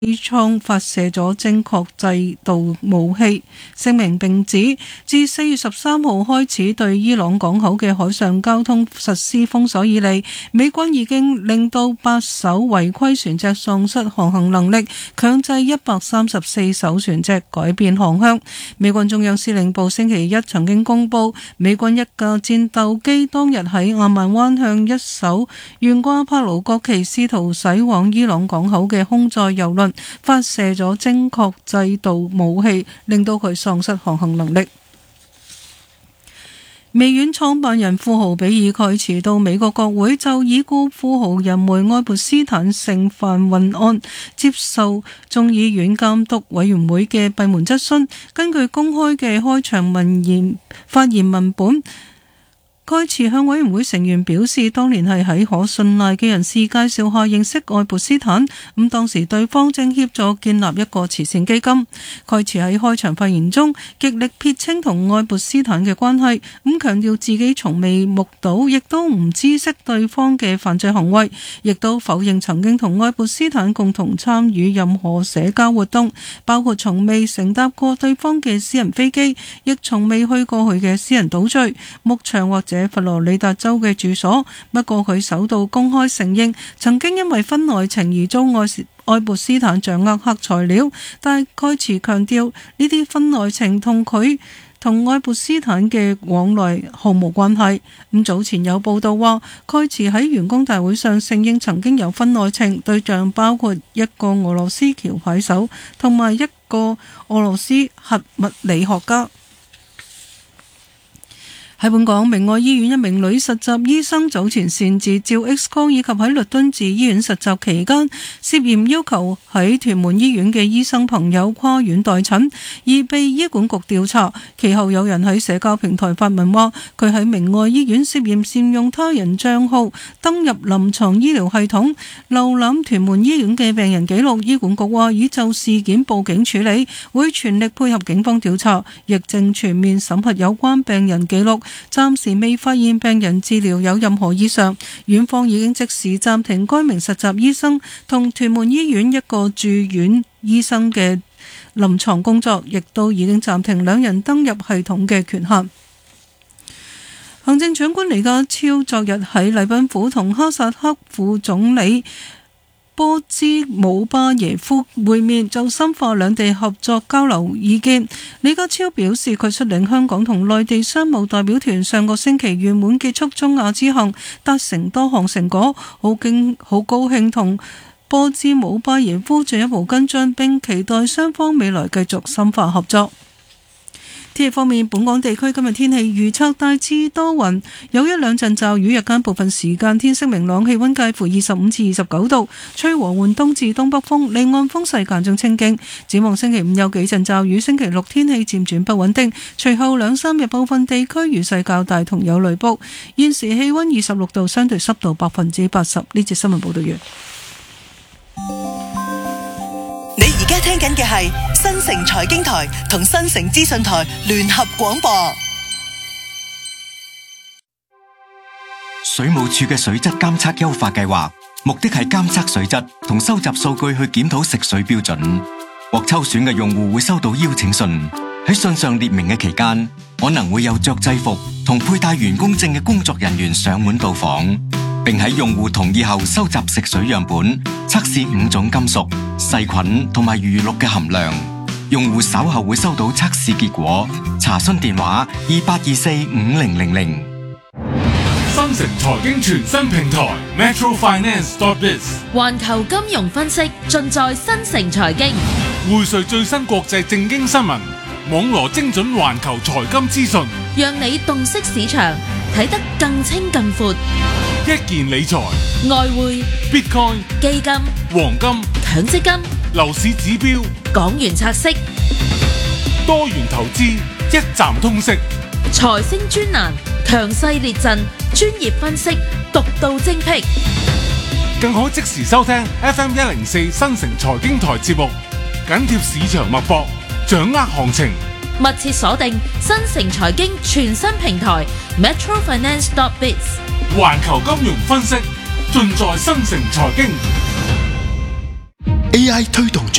艙發射咗精確制導武器。聲明並指，自4月13號開始對伊朗港口嘅海上交通實施封鎖以嚟，美軍已經令到8艘違規船隻喪失航行能力，強制134艘船隻改變航向。美軍中央司令部星期一曾經公布，美軍一架戰鬥機當日喺阿曼灣向一艘懸掛帕勞國旗試圖駛往伊朗港口嘅空載油輪發射咗精確制導武器，令到佢喪失航行能力。微軟創辦人富豪比爾蓋茨到美國國會就已故富豪人梅愛潑斯坦性販運案接受眾議院監督委員會嘅閉門質詢。根據公開嘅開場發言文本，蓋茨向委員會成員表示，當年係喺可信賴嘅人士介紹下認識愛潑斯坦，當時對方正協助建立一個慈善基金。蓋茨喺開場發言中極力撇清同愛潑斯坦嘅關係，強調自己從未目睹，亦都唔知悉對方嘅犯罪行為，亦都否認曾經同愛潑斯坦共同參與任何社交活動，包括從未乘搭過對方嘅私人飛機，亦從未去過佢嘅私人賭場、牧場或者佛羅里達州嘅住所。不過佢首度公開承認曾經因為婚外情而遭愛潑斯坦掌握黑材料，但蓋茨強調呢啲婚外情同佢同愛潑斯坦嘅往來毫無關係。早前有報道話，蓋茨喺員工大會上承認曾經有婚外情，對象包括一個俄羅斯橋牌手同埋一個俄羅斯核物理學家。喺本港，明愛醫院一名女實習醫生早前擅自照 X 光，以及喺律敦治醫院實習期間涉嫌要求喺屯門醫院嘅醫生朋友跨院代診，而被醫管局調查。其後有人喺社交平台發文話，佢喺明愛醫院涉嫌善用他人賬號登入臨床醫療系統，瀏覽屯門醫院嘅病人記錄。醫管局話已就事件報警處理，會全力配合警方調查，亦正全面審核有關病人記錄。暫時未發現病人治療有任何異常，院方已經即時暫停該名實習醫生同屯門醫院一個住院醫生嘅臨床工作，亦都已經暫停兩人登入系統嘅權限。行政長官李家超昨日喺禮賓府同哈薩克副總理波茲姆巴耶夫會面，就深化兩地合作交流意見。李家超表示，佢率領香港同內地商務代表團上個星期圓滿結束中亞之行，達成多項成果，好高興同波茲姆巴耶夫進一步跟進，並期待雙方未來繼續深化合作。天氣方面，本港地區今日天氣預測大致多雲，有一兩陣驟雨，日間部分時間天色明朗，氣溫介乎25至29度，吹和緩東至東北風，離岸風勢間中清勁。展望星期5有幾陣驟雨，星期6天氣漸轉不穩定，隨後2-3日部分地區雨勢較大同有雷暴。現時氣溫26度，相對濕度80%。呢節新聞報道完。 你而家聽緊嘅係新城財經台同新城資訊台聯合廣播。 水務署嘅水質監測優化計劃，目的係監測水質同收集數據去檢討食水標準。獲抽選嘅用戶會收到邀請信，喺信上列明嘅期間，可能會有着制服同佩戴員工證嘅工作人員上門到訪，並喺用戶同意後收集食水樣本，測試5種金屬、細菌同埋餘氯嘅含量。用戶稍後會收到測試結果。查詢電話28245000。 新城財經全新平台 metrofinance.biz， 環球金融分析盡在新城財經， 匯萃最新國際政經新聞，網羅精準環球財金資訊， 讓你洞悉市場，睇得更清更闊。 一件理財、 外匯、 Bitcoin、 基金、 黃金、 強積金、 樓市指標、 港元拆息、 多元投資，一站通識。 財星專欄，強勢列陣，專業分析，獨到精闢。 更可即時收聽 FM104 新城財經台節目，緊貼市場脈搏，掌握行情。 密切鎖定新城財經全新平台 metrofinance.biz， 環球金融分析盡在新城財經。 AI 推動住